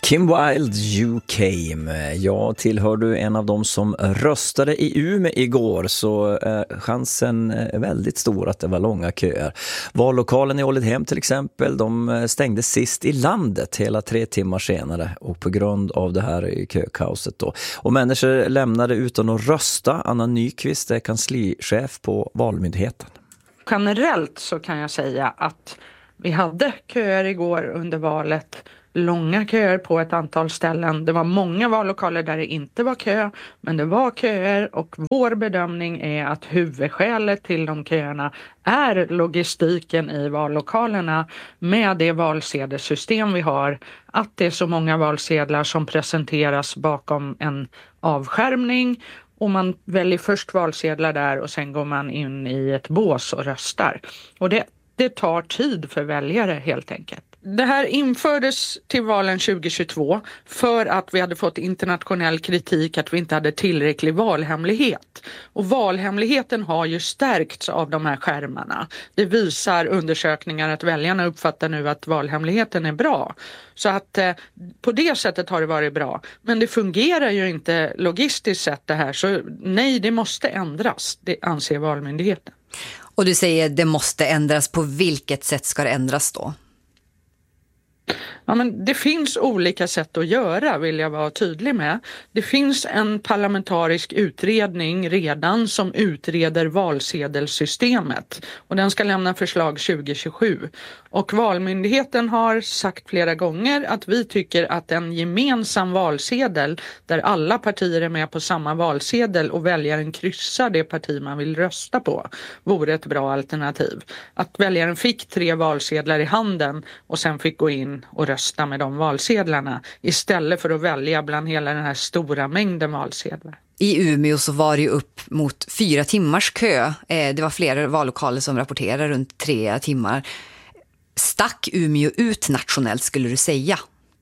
Kim Wilde, You Came. Ja, tillhör du en av dem som röstade i Umeå igår så är chansen väldigt stor att det var långa köer. Vallokalen i Ålidhem till exempel, de stängde sist i landet hela 3 timmar senare och på grund av det här kökaoset då. Och människor lämnade utan att rösta. Anna Nyqvist är kanslichef på Valmyndigheten. Generellt så kan jag säga att vi hade köer igår under valet. Långa köer på ett antal ställen. Det var många vallokaler där det inte var kö, men det var köer och vår bedömning är att huvudskälet till de köerna är logistiken i vallokalerna med det valsedelssystem vi har. Att det är så många valsedlar som presenteras bakom en avskärmning och man väljer först valsedlar där och sen går man in i ett bås och röstar. Och det tar tid för väljare helt enkelt. Det här infördes till valen 2022 för att vi hade fått internationell kritik att vi inte hade tillräcklig valhemlighet. Och valhemligheten har ju stärkts av de här skärmarna. Det visar undersökningar att väljarna uppfattar nu att valhemligheten är bra. Så att på det sättet har det varit bra. Men det fungerar ju inte logistiskt sett det här. Så nej, det måste ändras, det anser Valmyndigheten. Och du säger det måste ändras. På vilket sätt ska det ändras då? Ja, men det finns olika sätt att göra, vill jag vara tydlig med. Det finns en parlamentarisk utredning redan som utreder valsedelssystemet och den ska lämna förslag 2027. Och Valmyndigheten har sagt flera gånger att vi tycker att en gemensam valsedel där alla partier är med på samma valsedel och väljaren kryssar det parti man vill rösta på vore ett bra alternativ. Att väljaren fick 3 valsedlar i handen och sen fick gå in och rösta med de valsedlarna istället för att välja bland hela den här stora mängden valsedlar. I Umeå så var det ju upp mot 4 timmars kö. Det var flera vallokaler som rapporterade runt 3 timmar. Stack Umeå ut nationellt skulle du säga?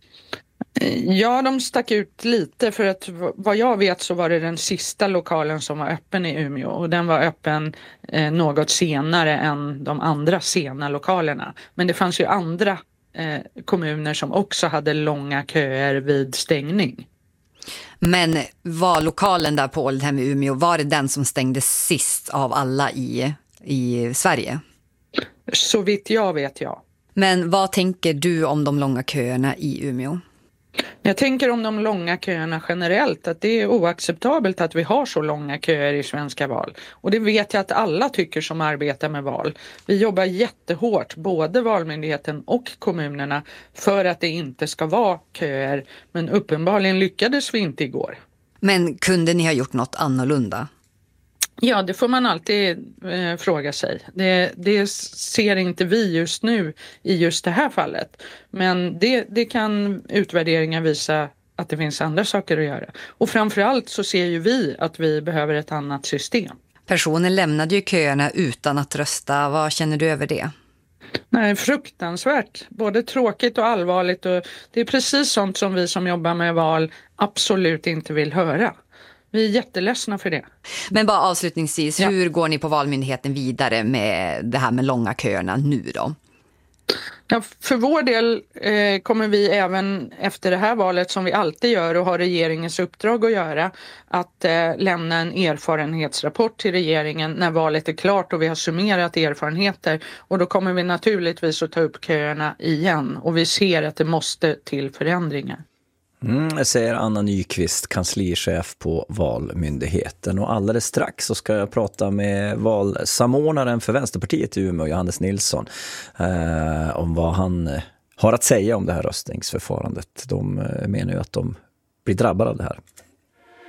Ja, de stack ut lite för att vad jag vet så var det den sista lokalen som var öppen i Umeå och den var öppen något senare än de andra sena lokalerna. Men det fanns ju andra kommuner som också hade långa köer vid stängning. Men var lokalen där på Ålidhem i Umeå, var det den som stängde sist av alla i Sverige? Så vitt jag vet, ja. Men vad tänker du om de långa köerna i Umeå? Jag tänker om de långa köerna generellt att det är oacceptabelt att vi har så långa köer i svenska val. Och det vet jag att alla tycker som arbetar med val. Vi jobbar jättehårt, både Valmyndigheten och kommunerna, för att det inte ska vara köer. Men uppenbarligen lyckades vi inte igår. Men kunde ni ha gjort något annorlunda? Ja, det får man alltid fråga sig. Det ser inte vi just nu i just det här fallet. Men det kan utvärderingar visa att det finns andra saker att göra. Och framförallt så ser ju vi att vi behöver ett annat system. Personen lämnade ju köerna utan att rösta. Vad känner du över det? Nej, fruktansvärt. Både tråkigt och allvarligt. Och det är precis sånt som vi som jobbar med val absolut inte vill höra. Vi är jätteledsna för det. Men bara avslutningsvis, hur går ni på Valmyndigheten vidare med det här med långa köerna nu då? Ja, för vår del kommer vi även efter det här valet som vi alltid gör och har regeringens uppdrag att göra att lämna en erfarenhetsrapport till regeringen när valet är klart och vi har summerat erfarenheter och då kommer vi naturligtvis att ta upp köerna igen och vi ser att det måste till förändringar. Säger Anna Nyqvist, kanslichef på Valmyndigheten. Och alldeles strax så ska jag prata med valsamordnaren för Vänsterpartiet i Umeå, Johannes Nilsson, om vad han har att säga om det här röstningsförfarandet. De menar ju att de blir drabbade av det här.